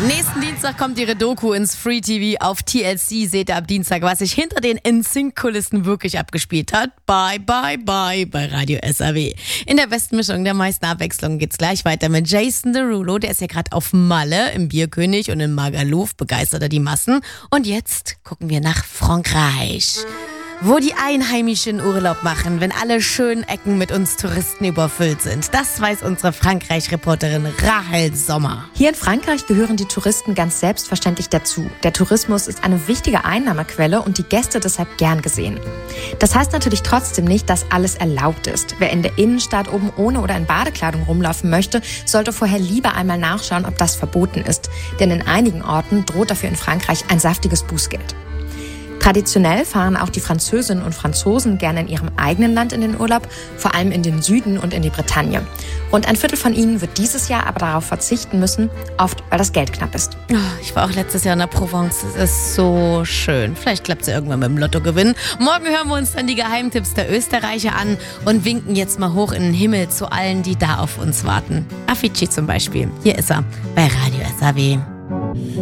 Nächsten Dienstag kommt ihre Doku ins Free TV auf TLC. Seht ihr ab Dienstag, was sich hinter den NSYNC-Kulissen wirklich abgespielt hat. Bye, bye, bye bei Radio SAW. In der besten Mischung der meisten Abwechslung geht's gleich weiter mit Jason Derulo. Der ist ja gerade auf Malle, im Bierkönig und in Magaluf. Begeistert er die Massen. Und jetzt gucken wir nach Frankreich, wo die Einheimischen Urlaub machen, wenn alle schönen Ecken mit uns Touristen überfüllt sind. Das weiß unsere Frankreich-Reporterin Rahel Sommer. Hier in Frankreich gehören die Touristen ganz selbstverständlich dazu. Der Tourismus ist eine wichtige Einnahmequelle und die Gäste deshalb gern gesehen. Das heißt natürlich trotzdem nicht, dass alles erlaubt ist. Wer in der Innenstadt oben ohne oder in Badekleidung rumlaufen möchte, sollte vorher lieber einmal nachschauen, ob das verboten ist. Denn in einigen Orten droht dafür in Frankreich ein saftiges Bußgeld. Traditionell fahren auch die Französinnen und Franzosen gerne in ihrem eigenen Land in den Urlaub, vor allem in den Süden und in die Bretagne. Rund ein Viertel von ihnen wird dieses Jahr aber darauf verzichten müssen, oft weil das Geld knapp ist. Ich war auch letztes Jahr in der Provence. Es ist so schön. Vielleicht klappt es ja irgendwann mit dem Lottogewinn. Morgen hören wir uns dann die Geheimtipps der Österreicher an und winken jetzt mal hoch in den Himmel zu allen, die da auf uns warten. Avicii zum Beispiel. Hier ist er bei Radio SAW.